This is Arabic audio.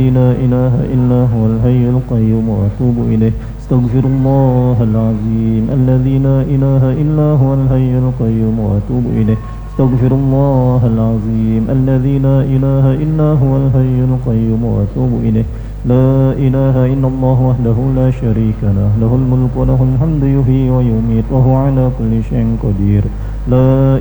لا إله إلا هو الحي القيوم وأتوب إليه استغفر الله العظيم الذي لا إله إلا هو الحي القيوم وأتوب إليه استغفر الله العظيم الذي لا إله إلا هو الحي القيوم وأتوب إليه لا إله إلا الله وحده لا شريك له له الملك وله الحمد يحيي ويميت وهو على كل شيء قدير لا